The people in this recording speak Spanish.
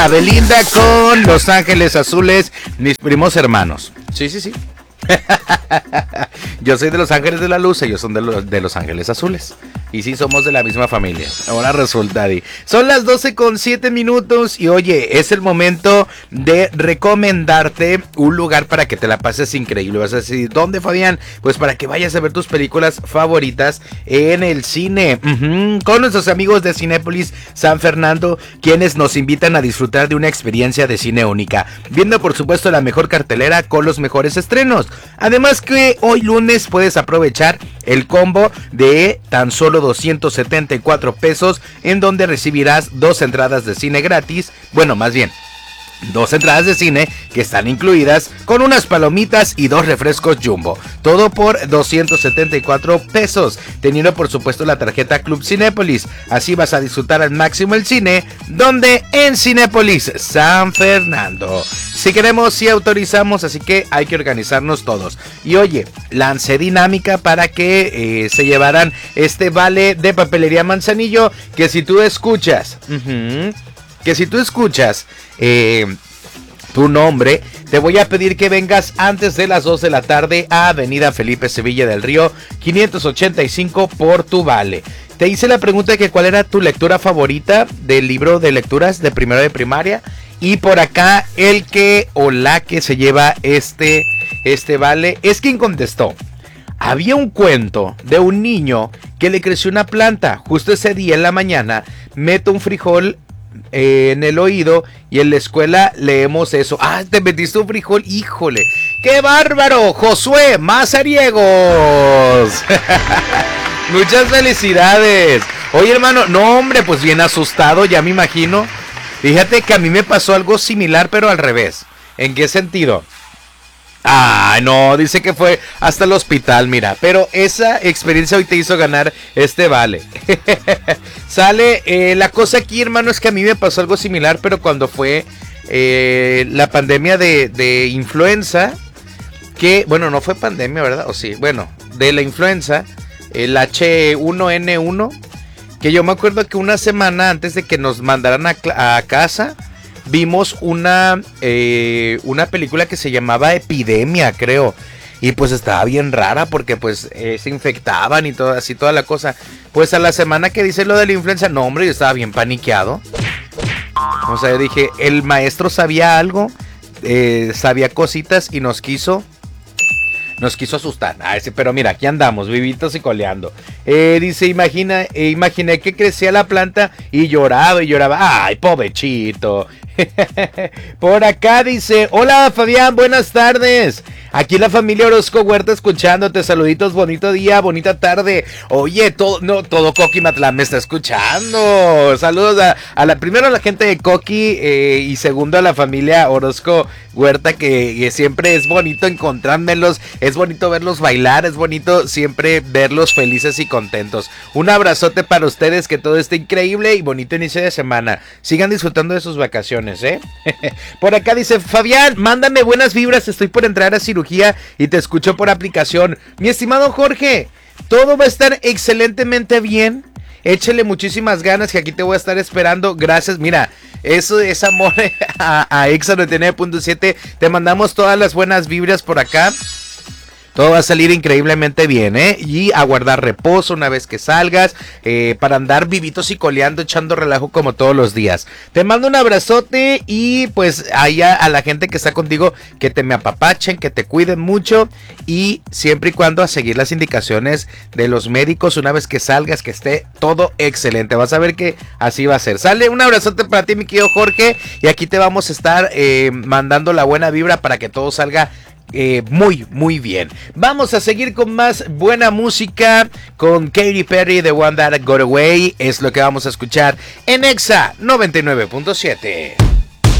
Belinda con Los Ángeles Azules, mis primos hermanos. Sí. Yo soy de Los Ángeles de la Luz, ellos son de los Ángeles Azules. Y sí, somos de la misma familia. Ahora resulta, son las 12:07 y oye, es el momento de recomendarte un lugar para que te la pases increíble. Vas a decir, ¿dónde, Fabián? Pues para que vayas a ver tus películas favoritas en el cine. Con nuestros amigos de Cinépolis San Fernando, quienes nos invitan a disfrutar de una experiencia de cine única, viendo por supuesto la mejor cartelera con los mejores estrenos. Además que hoy lunes puedes aprovechar el combo de tan solo 274 pesos, en donde recibirás 2 entradas de cine gratis. Bueno, más bien 2 entradas de cine que están incluidas con unas palomitas y 2 refrescos Jumbo. Todo por 274 pesos, teniendo por supuesto la tarjeta Club Cinépolis. Así vas a disfrutar al máximo el cine, donde en Cinépolis San Fernando. Si queremos, si autorizamos, así que hay que organizarnos todos. Y oye, lancé dinámica para que se llevaran este vale de Papelería Manzanillo, que si tú escuchas... tu nombre, te voy a pedir que vengas antes de las 2 de la tarde a Avenida Felipe Sevilla del Río 585 por tu vale. Te hice la pregunta de que cuál era tu lectura favorita del libro de lecturas de primero de primaria, y por acá el que o la que se lleva este vale es quien contestó. Había un cuento de un niño que le creció una planta. Justo ese día en la mañana meto un frijol en el oído y en la escuela leemos eso. Ah, te metiste un frijol, híjole, qué bárbaro, Josué Mazariegos. Muchas felicidades. Oye, hermano, no hombre, pues bien asustado, ya me imagino. Fíjate que a mí me pasó algo similar, pero al revés. ¿En qué sentido? Ah, no, dice que fue hasta el hospital, mira. Pero esa experiencia hoy te hizo ganar este vale. Sale, la cosa aquí, hermano, es que a mí me pasó algo similar, pero cuando fue la pandemia de influenza, que, bueno, no fue pandemia, ¿verdad? O sí, bueno, de la influenza, el H1N1, que yo me acuerdo que una semana antes de que nos mandaran a casa, vimos una película que se llamaba Epidemia, creo. Y pues estaba bien rara porque pues se infectaban y todo, así toda la cosa. Pues a la semana que dice lo de la influenza, no hombre, yo estaba bien paniqueado. O sea, yo dije, el maestro sabía algo, sabía cositas y nos quiso asustar. Pero mira, aquí andamos, vivitos y coleando. Dice, imaginé que crecía la planta y lloraba. Ay, pobrecito. Por acá dice, hola Fabián, buenas tardes. Aquí la familia Orozco Huerta escuchándote. Saluditos, bonito día, bonita tarde. Oye, todo Coquimatlán me está escuchando. Saludos primero a la gente de Coqui, y segundo a la familia Orozco Huerta, que siempre es bonito encontrármelos, es bonito verlos bailar, es bonito siempre verlos felices y contentos. Un abrazote para ustedes, que todo esté increíble y bonito inicio de semana. Sigan disfrutando de sus vacaciones, Por acá dice, Fabián, mándame buenas vibras, estoy por entrar a cirugía y te escucho por aplicación. Mi estimado Jorge, todo va a estar excelentemente bien. Échele muchísimas ganas, que aquí te voy a estar esperando. Gracias, mira, eso es amor a Exa 99.7. Te mandamos todas las buenas vibras por acá. Todo va a salir increíblemente bien, y a guardar reposo una vez que salgas, para andar vivitos y coleando, echando relajo como todos los días. Te mando un abrazote y pues allá a la gente que está contigo, que te me apapachen, que te cuiden mucho y siempre y cuando a seguir las indicaciones de los médicos una vez que salgas, que esté todo excelente. Vas a ver que así va a ser. Sale, un abrazote para ti, mi querido Jorge, y aquí te vamos a estar mandando la buena vibra para que todo salga muy bien. Vamos a seguir con más buena música con Katy Perry, The One That Got Away. Es lo que vamos a escuchar en Exa 99.7.